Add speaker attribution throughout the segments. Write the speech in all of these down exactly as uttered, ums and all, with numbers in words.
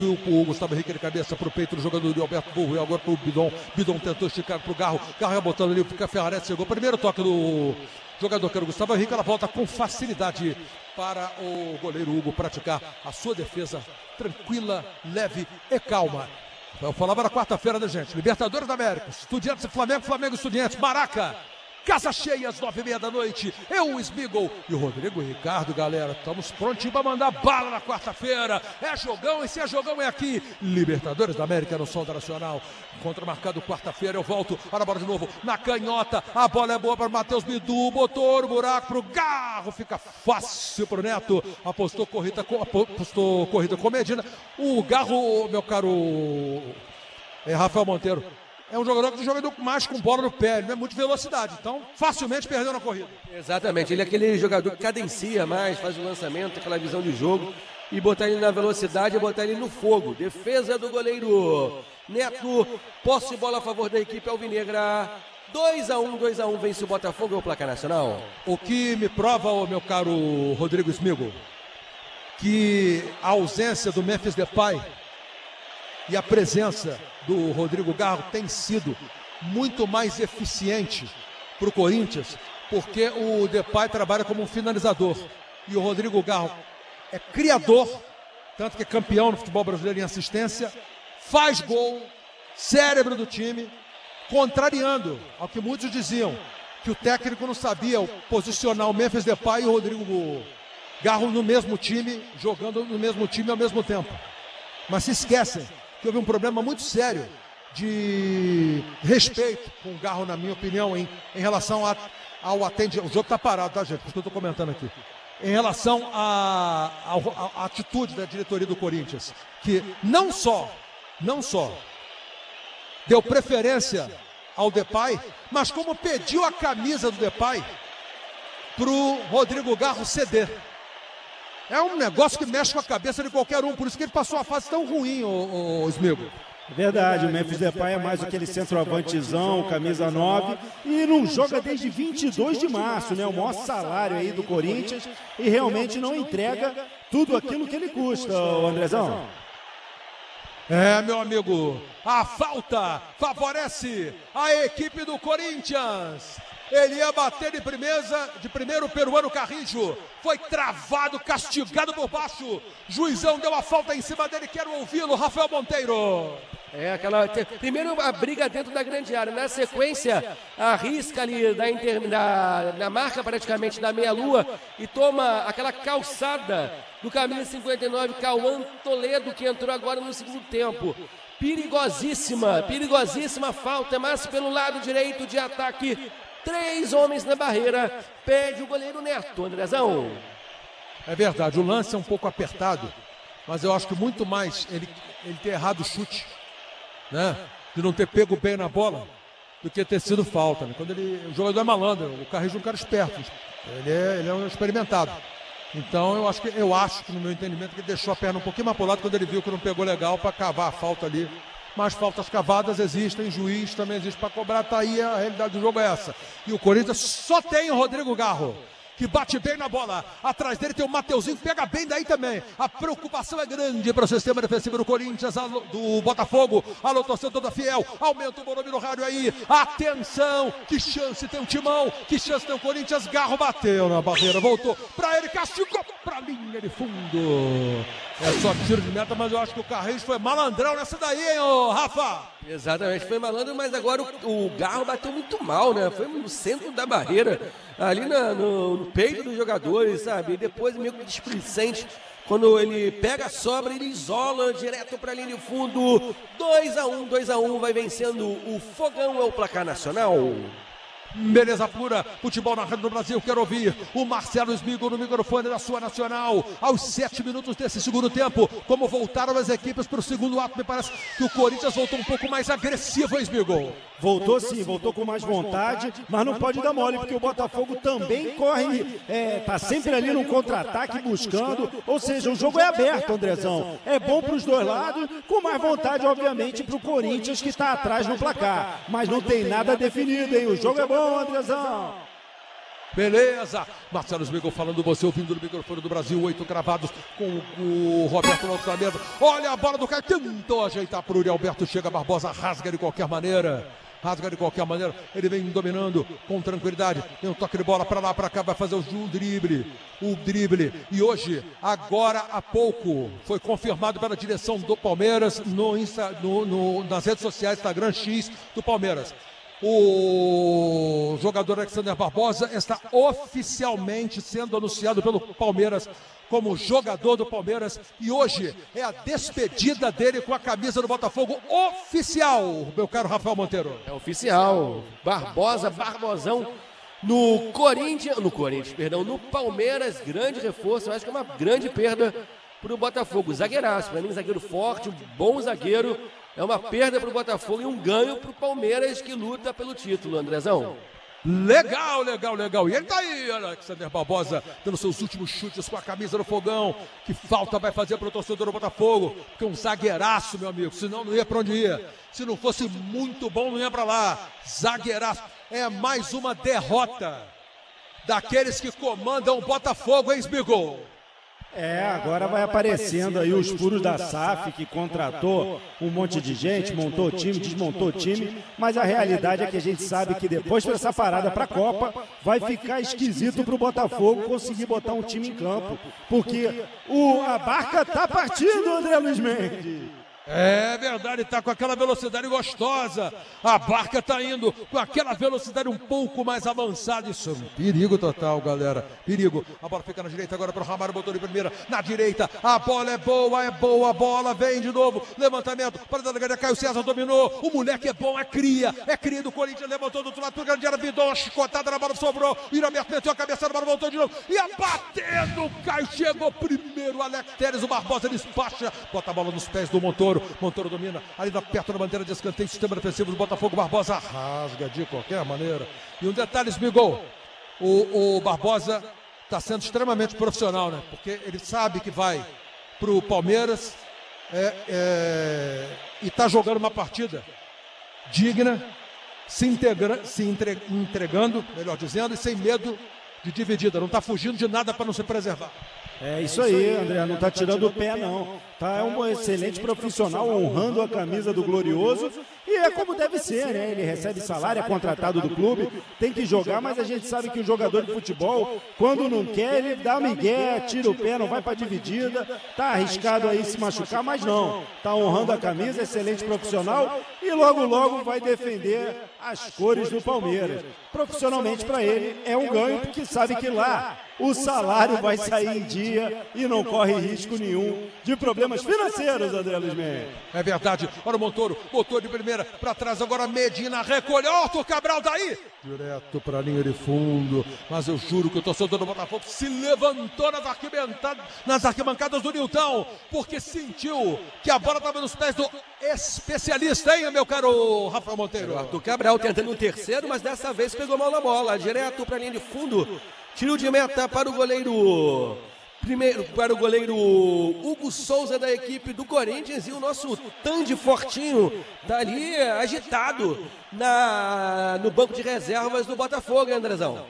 Speaker 1: O Gustavo Henrique de cabeça para o peito do jogador do Alberto Burro, e agora para o Bidon. Bidon tentou esticar para o Garro. Garro ia botando ali, fica Ferrarese, chegou. Primeiro toque do jogador que era o Gustavo Henrique. Ela volta com facilidade para o goleiro Hugo praticar a sua defesa tranquila, leve e calma. Eu falava na quarta-feira, né, gente? Libertadores da América, Estudiantes e Flamengo, Flamengo e Estudiantes, Maraca. Casa cheia às nove e meia da noite. Eu, o Smigol e o Rodrigo Ricardo, galera. Estamos prontinhos para mandar bala na quarta-feira. É jogão, e se é jogão é aqui. Libertadores da América no Sol da Nacional. Contra marcado quarta-feira, eu volto. Olha a bola de novo na canhota. A bola é boa para o Matheus Bidu. Botou o buraco para o Garro. Fica fácil para o Neto. Apostou corrida, apostou corrida com Medina. O Garro, meu caro é Rafael Monteiro, é um jogador que joga mais com bola no pé, ele não é muito velocidade, então facilmente perdeu na corrida.
Speaker 2: Exatamente, ele é aquele jogador que cadencia mais, faz o lançamento, aquela visão de jogo, e botar ele na velocidade e botar ele no fogo. Defesa do goleiro Neto, posse de bola a favor da equipe alvinegra. dois a um, dois a um, vence o Botafogo, é o placar nacional.
Speaker 1: O que me prova, oh, meu caro Rodrigo Smigol, que a ausência do Memphis Depay e a presença do Rodrigo Garro tem sido muito mais eficiente para o Corinthians, porque o Depay trabalha como um finalizador e o Rodrigo Garro é criador, tanto que é campeão no futebol brasileiro em assistência, faz gol, cérebro do time, contrariando ao que muitos diziam, que o técnico não sabia posicionar o Memphis Depay e o Rodrigo Garro no mesmo time, jogando no mesmo time ao mesmo tempo. Mas se esquecem que houve um problema muito sério de respeito com o Garro, na minha opinião, em, em relação a, ao atendimento. O jogo está parado, tá, gente? Por isso que eu estou comentando aqui. Em relação à atitude da diretoria do Corinthians, que não só, não só deu preferência ao Depay, mas como pediu a camisa do Depay para o Rodrigo Garro ceder. É um negócio que mexe com a cabeça de qualquer um, por isso que ele passou uma fase tão ruim, o, o Smigol.
Speaker 3: É verdade, o Memphis Depay é mais aquele centroavantezão, camisa nove, e não joga desde vinte e dois de março, né? O maior salário aí do Corinthians, e realmente não entrega tudo aquilo que ele custa, o Andrezão.
Speaker 1: É, meu amigo, a falta favorece a equipe do Corinthians. Ele ia bater de, primeira, de primeiro o peruano Carrijo. Foi travado, castigado por baixo. Juizão deu a falta em cima dele. Quero ouvi-lo, Rafael Monteiro.
Speaker 2: É aquela. Primeiro a briga dentro da grande área. Na sequência, arrisca ali na, inter, na, na marca praticamente da meia-lua e toma aquela calçada do camisa cinquenta e nove, Cauã Toledo, que entrou agora no segundo tempo. Perigosíssima, perigosíssima falta, mas pelo lado direito de ataque. Três homens na barreira, pede o goleiro Neto, Andrezão.
Speaker 1: É verdade, o lance é um pouco apertado, mas eu acho que muito mais ele, ele ter errado o chute, né? De não ter pego bem na bola, do que ter sido falta, né? Quando ele, o jogador é malandro, o Carrijo é um cara esperto, ele é, ele é um experimentado. Então eu acho que, eu acho que no meu entendimento, que ele deixou a perna um pouquinho mais pro lado quando ele viu que não pegou legal para cavar a falta ali. Mas faltas cavadas existem, juiz também existe para cobrar, tá aí, a realidade do jogo é essa. E o Corinthians só tem o Rodrigo Garro, que bate bem na bola. Atrás dele tem o Mateuzinho, que pega bem daí também. A preocupação é grande para o sistema defensivo do Corinthians, do Botafogo. Alô, torcedor da Fiel, aumenta o volume no rádio aí. Atenção, que chance tem o Timão, que chance tem o Corinthians. Garro bateu na barreira, voltou para ele, castigou para a linha de fundo. É só tiro de meta, mas eu acho que o Carreiro foi malandrão nessa daí, hein, ô Rafa?
Speaker 2: Exatamente, foi malandro, mas agora o, o Garro bateu muito mal, né? Foi no centro da barreira, ali na, no, no peito dos jogadores, sabe? E depois meio que displicente, quando ele pega a sobra, ele isola direto para a linha de fundo. dois a um, dois a um, vai vencendo o Fogão, é o placar nacional.
Speaker 1: Beleza pura, futebol na Rádio do Brasil, quero ouvir o Marcelo Smigol no microfone da sua Nacional, aos sete minutos desse segundo tempo, como voltaram as equipes para o segundo ato, me parece que o Corinthians voltou um pouco mais agressivo, hein, Smigol?
Speaker 3: Voltou sim, voltou com mais vontade, mas não pode dar mole, porque o Botafogo também corre, é, tá sempre ali no contra-ataque buscando, ou seja, o jogo é aberto, Andrezão, é bom para os dois lados, com mais vontade, obviamente, para o Corinthians que está atrás no placar, mas não tem nada definido, hein, o jogo é bom, Andrezão.
Speaker 1: Beleza, Marcelo Smigol falando, você ouvindo no microfone do Brasil, oito cravados com o Roberto no outra mesa. Olha a bola do Caio, tentou ajeitar para o Yuri Alberto, chega Barbosa, rasga de qualquer maneira. Rasga de qualquer maneira, ele vem dominando com tranquilidade. Tem um toque de bola para lá, para cá, vai fazer o drible. O drible. E hoje, agora há pouco, foi confirmado pela direção do Palmeiras no, Insta, no, no, nas redes sociais, Instagram X do Palmeiras. O jogador Alexander Barbosa está oficialmente sendo anunciado pelo Palmeiras como jogador do Palmeiras e hoje é a despedida dele com a camisa do Botafogo oficial, meu caro Rafael Monteiro.
Speaker 2: É oficial, Barbosa, Barbosão no Corinthians, no Corinthians, perdão, no Palmeiras, grande reforço, eu acho que é uma grande perda para o Botafogo, zagueiraço, para mim zagueiro forte, um bom zagueiro. É uma perda para o Botafogo e um ganho para o Palmeiras que luta pelo título, Andrezão.
Speaker 1: Legal, legal, legal. E ele tá aí, Alexander Barbosa, dando seus últimos chutes com a camisa do Fogão. Que falta vai fazer para o torcedor do Botafogo? Porque um zagueiraço, meu amigo, senão não ia para onde ia. Se não fosse muito bom, não ia para lá. Zagueiraço. É mais uma derrota daqueles que comandam o Botafogo, hein, Smigol?
Speaker 3: É, agora vai aparecendo aí os furos da S A F, que contratou um monte de gente, montou o time, desmontou o time, mas a realidade é que a gente sabe que depois dessa parada para a Copa, vai ficar esquisito para o Botafogo conseguir botar um time em campo, porque o, a barca tá partindo, André Luiz Mendes.
Speaker 1: É verdade, tá com aquela velocidade gostosa. A barca tá indo com aquela velocidade um pouco mais avançada. Isso é um perigo total, galera. Perigo. A bola fica na direita agora para o Ramalho, botou de primeira. Na direita, a bola é boa, é boa. A bola vem de novo. Levantamento para a delegada. Caio César dominou. O moleque é bom, é cria. É cria do Corinthians. Levantou do outro lado. Grande área, Vidon, uma chicotada na bola, sobrou. Yuri Alberto meteu a cabeça na bola, voltou de novo. E a batendo. O Caio chegou primeiro. Alex Telles, o Barbosa despacha. Bota a bola nos pés do Montoro. Montoro domina, ali da perto da bandeira de escanteio, sistema defensivo do Botafogo, Barbosa rasga de qualquer maneira. E um detalhe, Smigol, o, o Barbosa está sendo extremamente profissional, né? Porque ele sabe que vai para o Palmeiras é, é, e está jogando uma partida digna, se, integra, se entre, entregando, melhor dizendo, e sem medo de dividida, não está fugindo de nada para não se preservar.
Speaker 3: É isso aí, André, não está tirando o pé, não. Tá, é um excelente profissional honrando a camisa do Glorioso e é como deve ser, né? Ele recebe salário, é contratado do clube, tem que jogar, mas a gente sabe que o jogador de futebol, quando não quer, ele dá migué, tira o pé, não vai para dividida, tá arriscado aí se machucar, mas não. Tá honrando a camisa, excelente profissional e logo, logo vai defender as cores do Palmeiras. Profissionalmente para ele é um ganho, porque sabe que lá o salário vai sair em dia e não corre risco nenhum de problemas financeiros, André Luiz Mendes.
Speaker 1: É verdade. Olha o Montoro, botou de primeira para trás, agora Medina recolheu. Arthur Cabral daí. Direto para a linha de fundo. Mas eu juro que o torcedor do Botafogo se levantou nas arquibancadas, nas arquibancadas do Nilton, porque sentiu que a bola estava nos pés do especialista, hein, meu caro Rafael Monteiro?
Speaker 2: O Arthur Cabral tentando um terceiro, mas dessa vez pegou mal na bola. Direto para a linha de fundo. Tiro de meta para o goleiro, primeiro para o goleiro Hugo Souza da equipe do Corinthians e o nosso Tandy Fortinho está ali agitado na, no banco de reservas do Botafogo, Andrezão.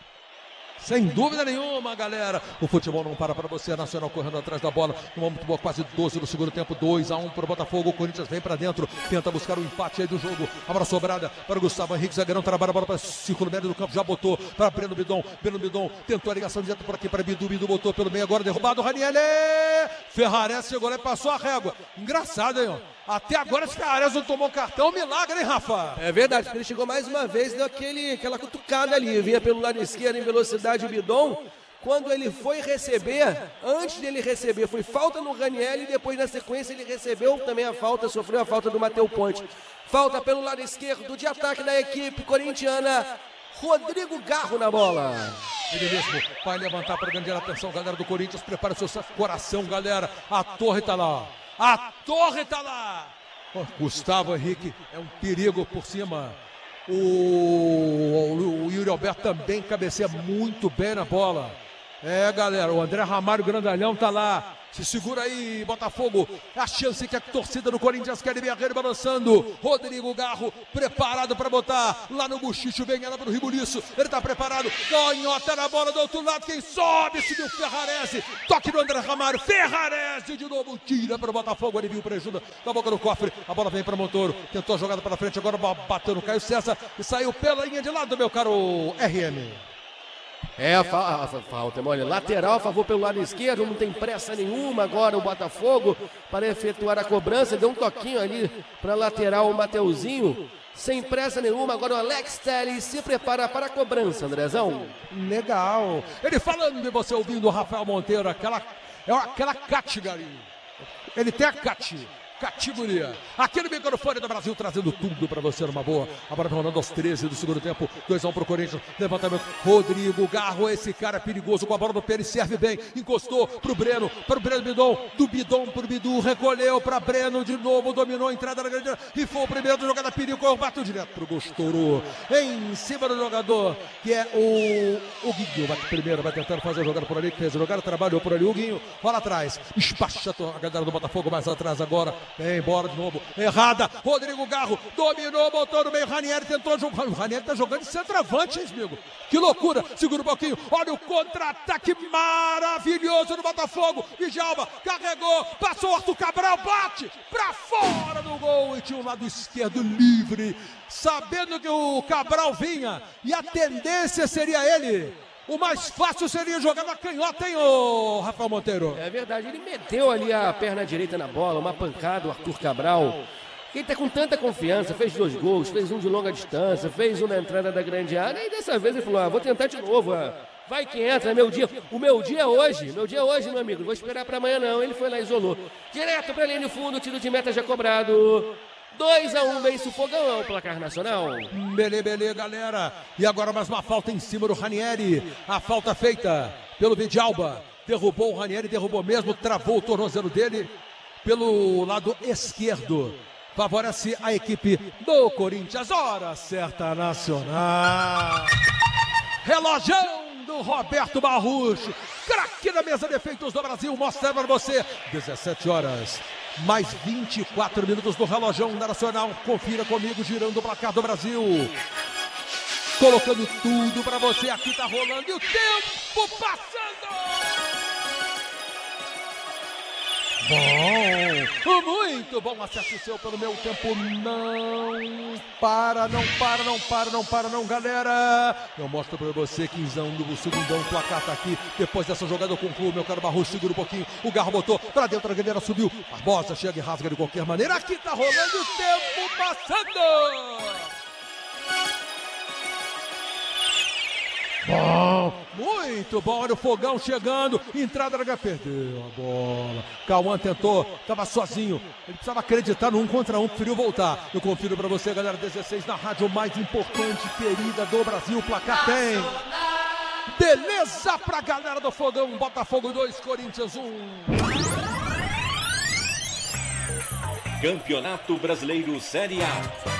Speaker 1: Sem dúvida nenhuma, galera. O futebol não para para você. Nacional correndo atrás da bola. Uma muito boa, quase doze no segundo tempo. dois a um para o Botafogo. O Corinthians vem para dentro. Tenta buscar o empate aí do jogo. A bola sobrada para o Gustavo Henrique. Zagueirão trabalha a bola para o círculo médio do campo. Já botou para Breno Bidon. Breno Bidon tentou a ligação direta por aqui para Bidu. Bidu botou pelo meio agora. Derrubado. Raniel. Ferrares chegou lá e passou a régua. Engraçado, hein, ó. Até agora esse Ferrares não tomou cartão. Milagre, hein, Rafa?
Speaker 2: É verdade. Ele chegou mais uma vez daquele, aquela cutucada ali. Vinha pelo lado esquerdo em velocidade o Bidon. Quando ele foi receber, antes dele receber, foi falta no Raniel e depois na sequência ele recebeu também a falta, sofreu a falta do Matheus Ponte. Falta pelo lado esquerdo de ataque da equipe corintiana, Rodrigo Garro na bola.
Speaker 1: Ele mesmo vai levantar para grande atenção, galera do Corinthians, prepara o seu coração, galera. A torre tá lá, a torre tá lá. Oh, Gustavo Henrique é um perigo por cima. O, o, o Yuri Alberto também cabeceia muito bem na bola. É, galera, o André Ramalho Grandalhão tá lá. Se segura aí, Botafogo. A chance que a torcida do Corinthians quer ver ele balançando. Rodrigo Garro preparado para botar lá no buchicho. Vem ela pro Ribuliço. Ele tá preparado. Canhota na bola do outro lado. Quem sobe? Subiu Ferrarese. Toque do André Ramalho. Ferrarese de novo. Tira para o Botafogo. Ele viu prejuda da boca do cofre. A bola vem para Montoro. Tentou a jogada para frente. Agora bateu no Caio César. E saiu pela linha de lado, meu caro R M.
Speaker 2: É a, fa a falta, olha, lateral a favor pelo lado esquerdo, não tem pressa nenhuma agora o Botafogo para efetuar a cobrança, deu um toquinho ali para lateral o Mateuzinho, sem pressa nenhuma, agora o Alex Telles se prepara para a cobrança, Andrezão.
Speaker 1: Legal, ele falando e você ouvindo o Rafael Monteiro, aquela, é aquela categoria, ele tem a categoria. Categoria. Aqui no microfone do Brasil, trazendo tudo para você numa boa. A bola rolando aos treze do segundo tempo. dois a um pro Corinthians. Levantamento. Rodrigo Garro, esse cara é perigoso com a bola do pé. Ele serve bem. Encostou pro Breno. Para o Breno Bidon. Do Bidon pro Bidu. Recolheu para Breno de novo. Dominou a entrada na grande área. E foi o primeiro da jogada. Perigo. Bateu direto pro gol. Estourou. Em cima do jogador, que é o, o Guinho. Bate primeiro. Vai tentando fazer a jogada por ali. Que fez a jogada. Trabalhou por ali. O Guinho. Lá atrás. Despacha a galera do Botafogo mais atrás agora. Vem embora de novo, errada, Rodrigo Garro dominou, botou no meio, Ranieri tentou jogar, o Ranieri tá jogando de centroavante, hein, amigo? Que loucura, segura um pouquinho, olha o contra-ataque maravilhoso do Botafogo, Djalma carregou, passou o Arthur Cabral, bate pra fora do gol e tinha um lado esquerdo livre, sabendo que o Cabral vinha e a tendência seria ele. O mais fácil seria jogar na canhota, hein, ô Rafael Monteiro?
Speaker 2: É verdade, ele meteu ali a perna direita na bola, uma pancada, o Arthur Cabral. Ele tá com tanta confiança, fez dois gols, fez um de longa distância, fez um na entrada da grande área, e dessa vez ele falou, ah, vou tentar de novo, ah, vai que entra, meu dia, o meu dia é hoje, meu dia é hoje, meu amigo, não vou esperar para amanhã não, ele foi lá e isolou. Direto para a linha de fundo, tiro de meta já cobrado. dois a um, vence o Fogão, é o placar nacional.
Speaker 1: Bele, bele, galera. E agora mais uma falta em cima do Ranieri. A falta feita pelo Djalma. Derrubou o Ranieri, derrubou mesmo, travou o tornozelo dele pelo lado esquerdo. Favorece a equipe do Corinthians. Hora certa nacional. Relojão do Roberto Barrucho. Craque da mesa de efeitos do Brasil. Mostra para você. dezessete horas. Mais vinte e quatro minutos do relojão da Nacional. Confira comigo, girando o placar do Brasil. Colocando tudo pra você. Aqui tá rolando e o tempo passando. Bom, muito bom. Acerte o seu pelo meu tempo. Não para, não para, não para, não para, não, galera. Eu mostro pra você, quinzão do segundão. O placar tá aqui. Depois dessa jogada eu concluo, meu caro Barroso. Segura um pouquinho. O Garro botou pra dentro, a galera subiu. Barbosa chega e rasga de qualquer maneira. Aqui tá rolando o tempo passando. Bom, muito bom, olha o Fogão chegando, entrada na H, perdeu a bola, Cauã tentou, estava sozinho, ele precisava acreditar no um contra um, preferiu voltar. Eu confiro para você, galera, dezesseis na rádio mais importante, querida do Brasil, o placar tem. Beleza pra galera do Fogão, Botafogo dois, Corinthians um.
Speaker 4: Campeonato Brasileiro Série A.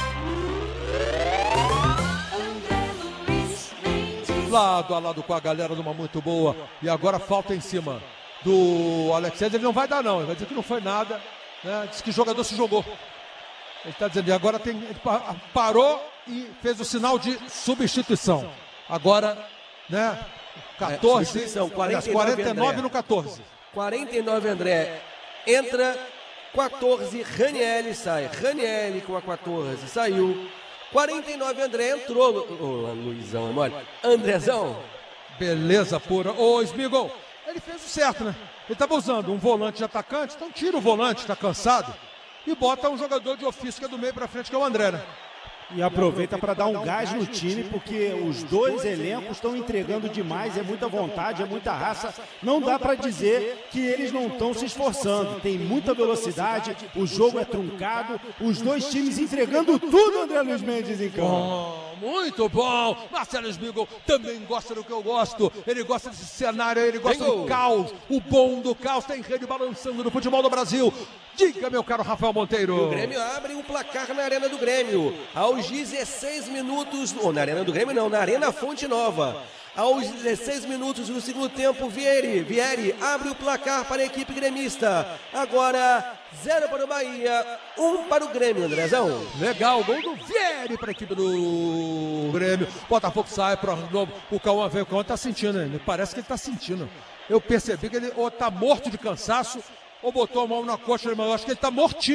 Speaker 1: Lado a lado com a galera numa muito boa. E agora falta em cima do Alex César. Ele não vai dar não, ele vai dizer que não foi nada, né? Diz que o jogador se jogou. Ele está dizendo, e agora tem, ele parou e fez o sinal de substituição. Agora, né, quatorze,
Speaker 2: é, quarenta e nove,
Speaker 1: quarenta e nove no quatorze.
Speaker 2: quarenta e nove, André, entra, quatorze, Ranieri sai, Ranieri com a quatorze, saiu. quarenta e nove, André entrou, ô, oh, Luizão, mole. Andrezão.
Speaker 1: Beleza pura. Ô, Smigol, ele fez o certo, né? Ele estava usando um volante de atacante, então tira o volante, está cansado, e bota um jogador de ofício que é do meio para frente, que é o André, né?
Speaker 3: E aproveita para dar um gás no time, porque os dois elencos estão entregando demais, é muita vontade, é muita raça. Não dá para dizer que eles não estão se esforçando. Tem muita velocidade, o jogo é truncado, os dois times entregando tudo, André Luiz Mendes em campo.
Speaker 1: Bom, muito bom. Marcelo Smigol também gosta do que eu gosto. Ele gosta desse cenário, ele gosta do caos. O bom do caos tem rede balançando no futebol do Brasil. Diga, meu caro Rafael Monteiro.
Speaker 2: E o Grêmio abre o placar na Arena do Grêmio. Aos dezesseis minutos, ou na Arena do Grêmio não, na Arena Fonte Nova. Aos dezesseis minutos do segundo tempo, Vieri, Vieri abre o placar para a equipe gremista. Agora, zero para o Bahia, um para o Grêmio, Andrezão.
Speaker 1: Legal, gol do Vieri para a equipe do Grêmio. Botafogo sai para novo. O Cauã veio, o Cauã tá sentindo, né? Parece que ele tá sentindo. Eu percebi que ele ou tá morto de cansaço ou botou a mão na coxa, mas eu acho que ele tá mortinho.